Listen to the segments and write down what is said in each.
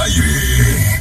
aire.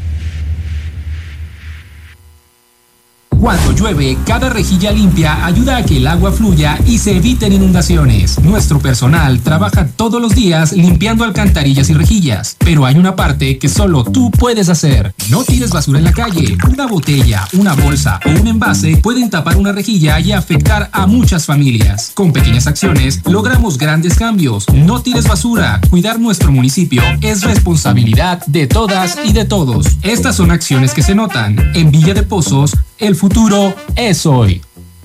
Cuando llueve, cada rejilla limpia ayuda a que el agua fluya y se eviten inundaciones. Nuestro personal trabaja todos los días limpiando alcantarillas y rejillas, pero hay una parte que solo tú puedes hacer. No tires basura en la calle. Una botella, una bolsa o un envase pueden tapar una rejilla y afectar a muchas familias. Con pequeñas acciones logramos grandes cambios. No tires basura. Cuidar nuestro municipio es responsabilidad de todas y de todos. Estas son acciones que se notan. En Villa de Pozos, el futuro es hoy.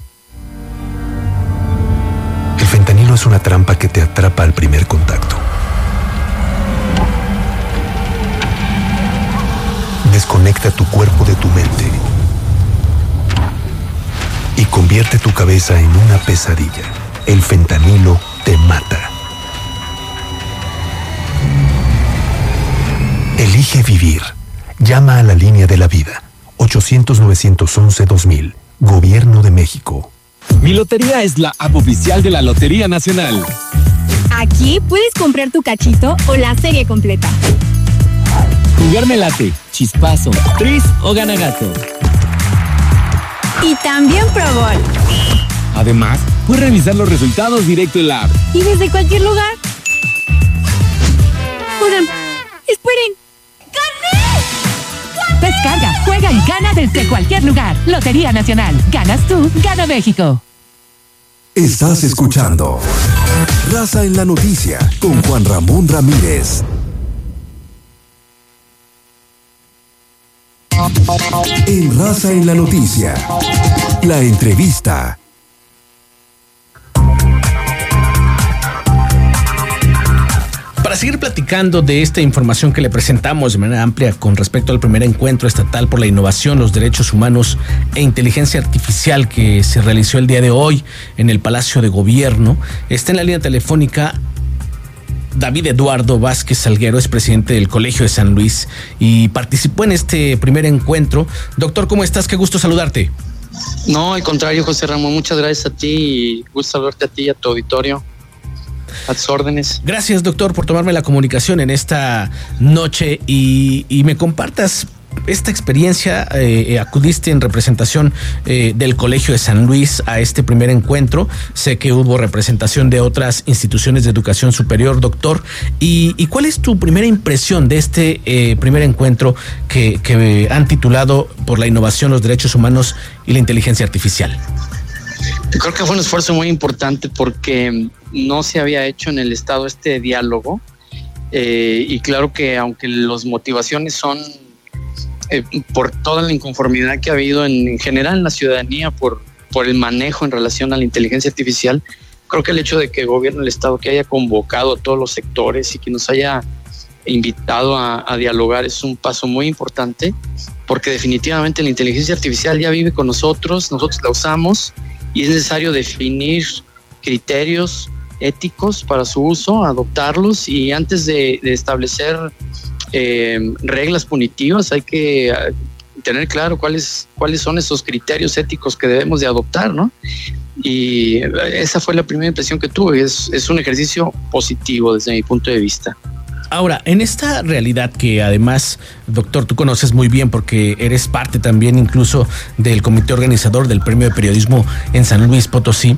El fentanilo es una trampa que te atrapa al primer contacto. Desconecta tu cuerpo de tu mente y convierte tu cabeza en una pesadilla. El fentanilo te mata. Elige vivir. Llama a la línea de la vida. 800-911-2000. Gobierno de México. Mi lotería es la app oficial de la Lotería Nacional. Aquí puedes comprar tu cachito o la serie completa. Jugarme late, chispazo, tris o ganagato. Y también Pro Bowl. Además, puedes revisar los resultados directo en la app. Y desde cualquier lugar. Oigan, esperen. Descarga, juega y gana desde cualquier lugar. Lotería Nacional. Ganas tú, gana México. Estás escuchando Raza en la Noticia con Juan Ramón Ramírez. En Raza en la Noticia, la entrevista. Para seguir platicando de esta información que le presentamos de manera amplia con respecto al primer encuentro estatal por la innovación, los derechos humanos e inteligencia artificial que se realizó el día de hoy en el Palacio de Gobierno, está en la línea telefónica David Eduardo Vázquez Salguero, es presidente del Colegio de San Luis y participó en este primer encuentro. Doctor, ¿cómo estás? Qué gusto saludarte. No, al contrario, José Ramón, muchas gracias a ti y gusto saludarte a ti y a tu auditorio. A tus órdenes. Gracias, doctor, por tomarme la comunicación en esta noche y me compartas esta experiencia. Acudiste en representación del Colegio de San Luis a este primer encuentro. Sé que hubo representación de otras instituciones de educación superior, doctor. ¿Y cuál es tu primera impresión de este primer encuentro que han titulado por la innovación, los derechos humanos y la inteligencia artificial? Creo que fue un esfuerzo muy importante porque no se había hecho en el Estado este diálogo y claro que aunque las motivaciones son por toda la inconformidad que ha habido en general en la ciudadanía por el manejo en relación a la inteligencia artificial, creo que el hecho de que el gobierno del Estado que haya convocado a todos los sectores y que nos haya invitado a dialogar es un paso muy importante porque definitivamente la inteligencia artificial ya vive con nosotros la usamos y es necesario definir criterios éticos para su uso, adoptarlos y antes de establecer reglas punitivas hay que tener claro cuáles son esos criterios éticos que debemos de adoptar, ¿no? Y esa fue la primera impresión que tuve. Es un ejercicio positivo desde mi punto de vista. Ahora, en esta realidad que además, doctor, tú conoces muy bien porque eres parte también incluso del comité organizador del Premio de Periodismo en San Luis Potosí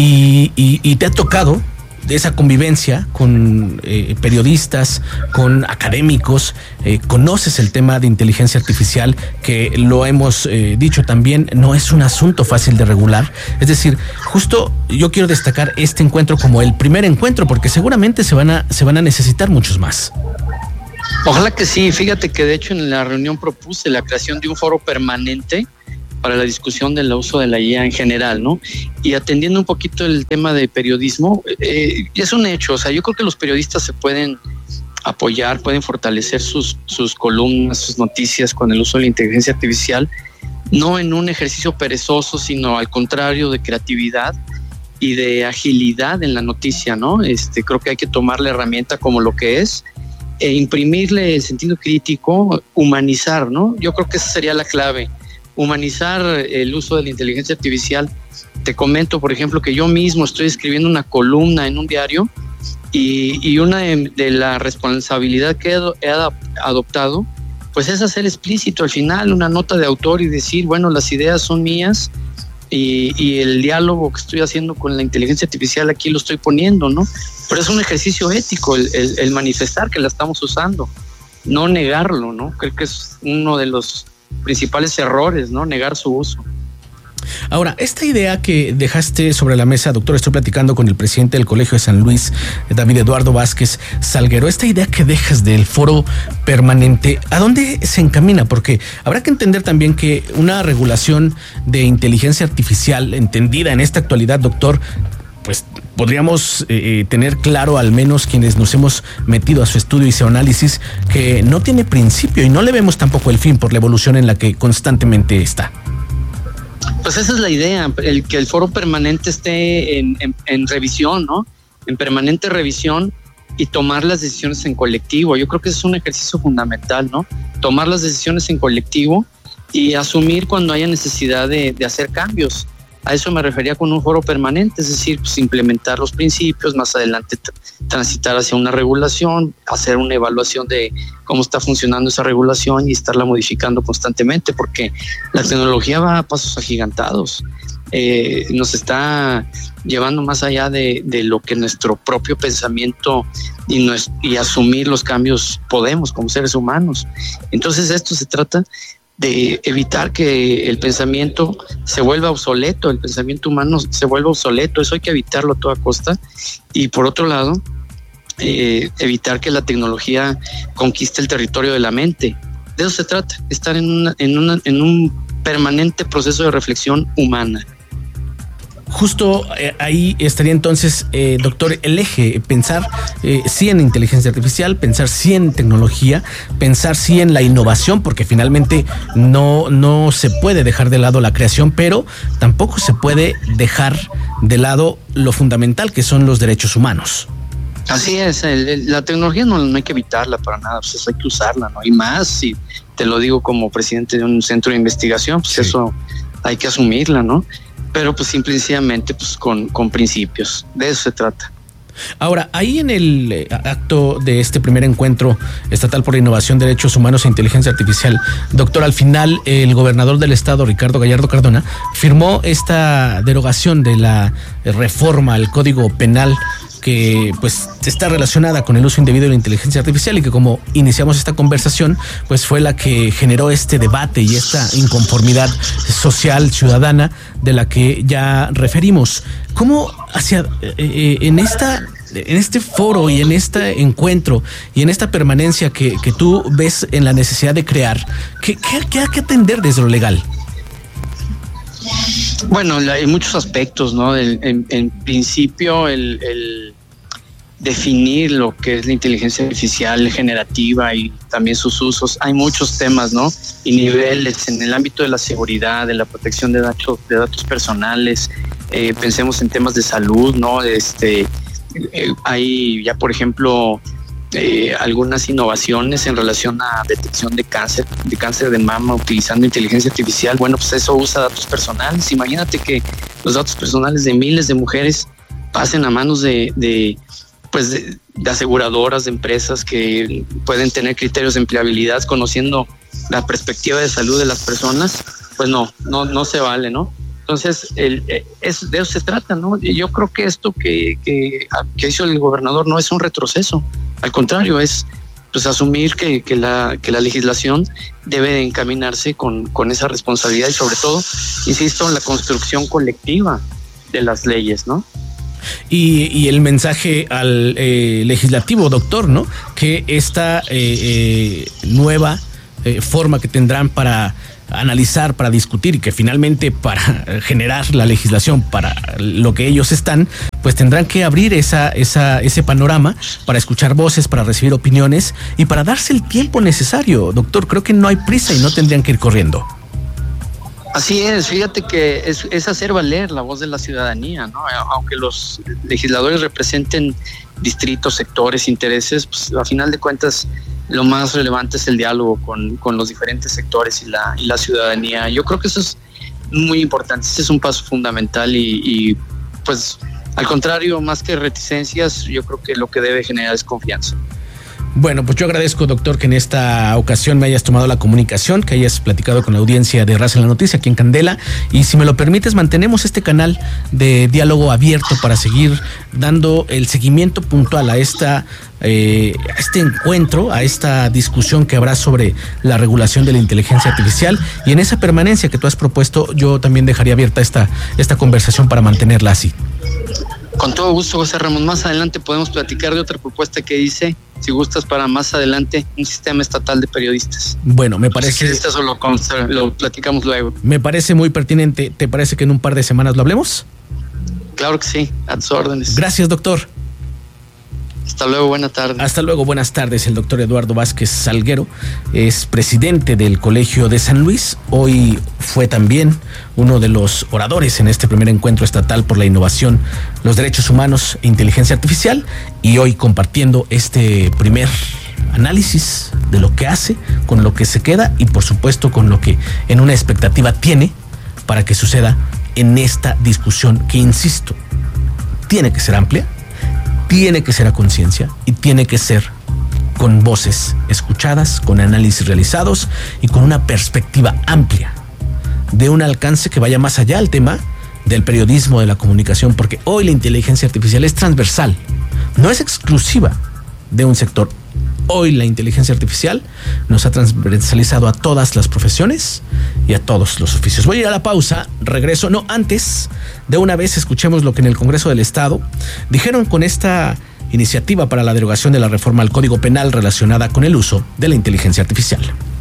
y te ha tocado esa convivencia con periodistas, con académicos, conoces el tema de inteligencia artificial, que lo hemos dicho también, no es un asunto fácil de regular. Es decir, justo yo quiero destacar este encuentro como el primer encuentro, porque seguramente se van a necesitar muchos más. Ojalá que sí. Fíjate que de hecho en la reunión propuse la creación de un foro permanente para la discusión del uso de la IA en general, ¿no? Y atendiendo un poquito el tema de periodismo, es un hecho, o sea, yo creo que los periodistas se pueden apoyar, pueden fortalecer sus columnas, sus noticias con el uso de la inteligencia artificial, no en un ejercicio perezoso, sino al contrario, de creatividad y de agilidad en la noticia, ¿no? Creo que hay que tomar la herramienta como lo que es e imprimirle el sentido crítico, humanizar, ¿no? Yo creo que esa sería la clave. Humanizar el uso de la inteligencia artificial. Te comento, por ejemplo, que yo mismo estoy escribiendo una columna en un diario Y una de la responsabilidad que he adoptado, pues es hacer explícito al final una nota de autor y decir, bueno, las ideas son mías y el diálogo que estoy haciendo con la inteligencia artificial aquí lo estoy poniendo, ¿no? Pero es un ejercicio ético el manifestar que la estamos usando, no negarlo, ¿no? Creo que es uno de los principales errores, ¿no? Negar su uso. Ahora, esta idea que dejaste sobre la mesa, doctor, estoy platicando con el presidente del Colegio de San Luis, David Eduardo Vázquez Salguero, esta idea que dejas del foro permanente, ¿a dónde se encamina? Porque habrá que entender también que una regulación de inteligencia artificial entendida en esta actualidad, doctor, pues podríamos tener claro, al menos quienes nos hemos metido a su estudio y su análisis, que no tiene principio y no le vemos tampoco el fin por la evolución en la que constantemente está. Pues esa es la idea, que el foro permanente esté en revisión, ¿no? En permanente revisión y tomar las decisiones en colectivo. Yo creo que es un ejercicio fundamental, ¿no? Tomar las decisiones en colectivo y asumir cuando haya necesidad de hacer cambios. A eso me refería con un foro permanente, es decir, pues implementar los principios, más adelante transitar hacia una regulación, hacer una evaluación de cómo está funcionando esa regulación y estarla modificando constantemente, porque la tecnología va a pasos agigantados. Nos está llevando más allá de lo que nuestro propio pensamiento y asumir los cambios podemos como seres humanos. Entonces esto se trata de evitar que el pensamiento se vuelva obsoleto, el pensamiento humano se vuelva obsoleto, eso hay que evitarlo a toda costa. Y por otro lado, evitar que la tecnología conquiste el territorio de la mente. De eso se trata, estar en un permanente proceso de reflexión humana. Justo ahí estaría entonces, doctor, el eje, pensar sí en inteligencia artificial, pensar sí en tecnología, pensar sí en la innovación, porque finalmente no se puede dejar de lado la creación, pero tampoco se puede dejar de lado lo fundamental que son los derechos humanos. Así es, la tecnología no hay que evitarla para nada, pues hay que usarla, ¿no? Y más, si te lo digo como presidente de un centro de investigación, pues sí, eso hay que asumirla, ¿no? Pero pues simplemente pues con principios, de eso se trata. Ahora, ahí en el acto de este primer encuentro estatal por la innovación, derechos humanos e inteligencia artificial, doctor, al final el gobernador del estado, Ricardo Gallardo Cardona, firmó esta derogación de la reforma al Código Penal que pues está relacionada con el uso indebido de la inteligencia artificial y que, como iniciamos esta conversación, pues fue la que generó este debate y esta inconformidad social ciudadana de la que ya referimos. ¿Cómo en este foro y en este encuentro y en esta permanencia que tú ves en la necesidad de crear, ¿qué hay que atender desde lo legal? Bueno, hay muchos aspectos, ¿no? En principio, el definir lo que es la inteligencia artificial generativa y también sus usos. Hay muchos temas, ¿no? Y niveles en el ámbito de la seguridad, de la protección de datos personales. Pensemos en temas de salud, ¿no? Hay ya, por ejemplo, algunas innovaciones en relación a detección de cáncer de mama utilizando inteligencia artificial. Bueno, pues eso usa datos personales. Imagínate que los datos personales de miles de mujeres pasen a manos de aseguradoras, de empresas que pueden tener criterios de empleabilidad conociendo la perspectiva de salud de las personas. Pues no se vale, ¿no? Entonces, de eso se trata, ¿no? Yo creo que esto que hizo el gobernador no es un retroceso, al contrario, es pues asumir que la legislación debe encaminarse con esa responsabilidad y, sobre todo, insisto, en la construcción colectiva de las leyes, ¿no? Y el mensaje al legislativo, doctor, ¿no? Que esta nueva forma que tendrán para analizar, para discutir y que finalmente para generar la legislación para lo que ellos están, pues tendrán que abrir ese panorama para escuchar voces, para recibir opiniones y para darse el tiempo necesario. Doctor, creo que no hay prisa y no tendrían que ir corriendo. Así es, fíjate que es hacer valer la voz de la ciudadanía, ¿no? Aunque los legisladores representen distritos, sectores, intereses, pues a final de cuentas lo más relevante es el diálogo con los diferentes sectores y la ciudadanía. Yo creo que eso es muy importante, ese es un paso fundamental y pues Al contrario, más que reticencias, yo creo que lo que debe generar es confianza. Bueno, pues yo agradezco, doctor, que en esta ocasión me hayas tomado la comunicación, que hayas platicado con la audiencia de Raza en la Noticia aquí en Candela, y si me lo permites, mantenemos este canal de diálogo abierto para seguir dando el seguimiento puntual a este encuentro, a esta discusión que habrá sobre la regulación de la inteligencia artificial, y en esa permanencia que tú has propuesto, yo también dejaría abierta esta conversación para mantenerla así. Con todo gusto, José Ramón. Más adelante podemos platicar de otra propuesta que hice, si gustas, para más adelante, un sistema estatal de periodistas. Bueno, me parece... Si eso lo platicamos luego. Me parece muy pertinente. ¿Te parece que en un par de semanas lo hablemos? Claro que sí, a tus órdenes. Gracias, doctor. Hasta luego, buenas tardes. Hasta luego, buenas tardes. El doctor Eduardo Vázquez Salguero es presidente del Colegio de San Luis. Hoy fue también uno de los oradores en este primer encuentro estatal por la innovación, los derechos humanos e inteligencia artificial, y hoy compartiendo este primer análisis de lo que hace, con lo que se queda y por supuesto con lo que en una expectativa tiene para que suceda en esta discusión que, insisto, tiene que ser amplia, tiene que ser a conciencia y tiene que ser con voces escuchadas, con análisis realizados y con una perspectiva amplia, de un alcance que vaya más allá del tema del periodismo, de la comunicación, porque hoy la inteligencia artificial es transversal, no es exclusiva de un sector. Hoy la inteligencia artificial nos ha transversalizado a todas las profesiones y a todos los oficios. Voy a ir a la pausa, regreso. No, antes, de una vez escuchemos lo que en el Congreso del Estado dijeron con esta iniciativa para la derogación de la reforma al Código Penal relacionada con el uso de la inteligencia artificial.